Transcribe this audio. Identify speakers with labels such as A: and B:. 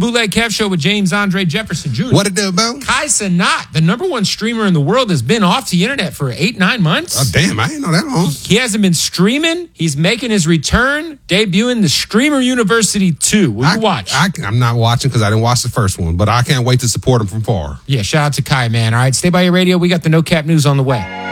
A: Bootleg Kev Show with James Andre Jefferson Jr.
B: What it do, Bo?
A: Kai Cenat, the number one streamer in the world, has been off the internet for 8-9 months.
B: Oh, damn, I didn't know that long.
A: He hasn't been streaming. He's making his return, debuting the Streamer University 2. Will you watch?
B: I'm not watching because I didn't watch the first one, but I can't wait to support him from far.
A: Yeah, shout out to Kai, man. All right, stay by your radio. We got the No Cap News on the way.